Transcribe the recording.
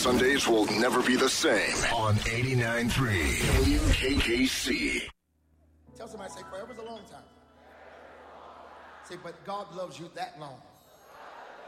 Sundays will never be the same on 89.3 KKC. Tell somebody, say, forever's a long time. Say, but God loves you that long.